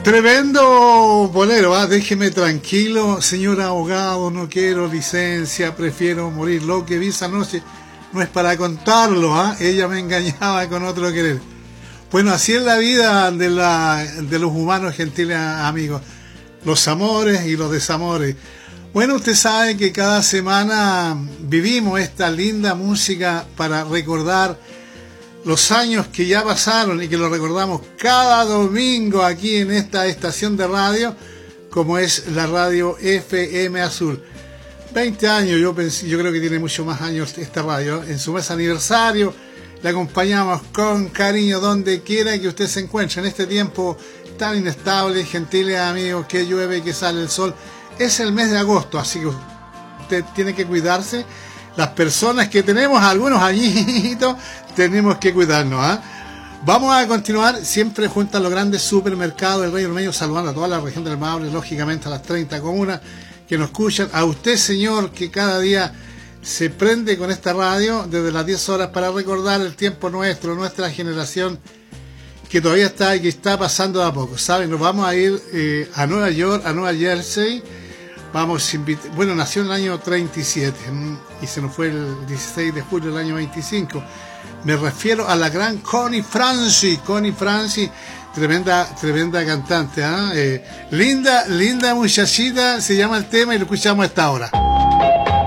Tremendo bolero, ¿ah? Déjeme tranquilo, señor abogado, no quiero licencia, prefiero morir. Lo que vi esa noche no es para contarlo, ¿ah? Ella me engañaba con otro querer. Bueno, así es la vida de los humanos, gentiles amigos. Los amores y los desamores. Bueno, usted sabe que cada semana vivimos esta linda música para recordar los años que ya pasaron y que lo recordamos cada domingo aquí en esta estación de radio, como es la radio FM Azul. 20 años, yo creo que tiene mucho más años esta radio. En su mes aniversario le acompañamos con cariño donde quiera que usted se encuentre en este tiempo tan inestable, gentiles amigos, que llueve y que sale el sol. Es el mes de agosto, así que usted tiene que cuidarse. Las personas que tenemos algunos añitos tenemos que cuidarnos, ¿eh? Vamos a continuar siempre junto a los grandes supermercados del Rey Ormeño, saludando a toda la región del Maule, lógicamente a las 30 comunas que nos escuchan, a usted, señor, que cada día se prende con esta radio desde las 10 horas para recordar el tiempo nuestro, nuestra generación, que todavía está y que está pasando de a poco, ¿saben? Nos vamos a ir a Nueva York, a Nueva Jersey. Bueno, nació en el año 37 y se nos fue el 16 de julio del año 25. Me refiero a la gran Connie Francis, tremenda cantante, ¿eh? Linda muchachita, se llama el tema y lo escuchamos a esta hora.